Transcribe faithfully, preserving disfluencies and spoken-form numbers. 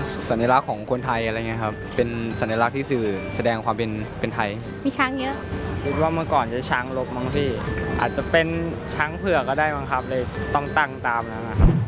สัญลักษณ์ของคนไทยอะไรเงี้ยครับเป็นสัญลักษณ์ที่สื่อแสดงความเป็นเป็นไทยมีช้างเยอะคิดว่าเมื่อก่อนจะช้างลบมั้งพี่อาจจะเป็นช้างเผือกก็ได้มั้งครับเลยต้องตั้งตามนั้นนะครับ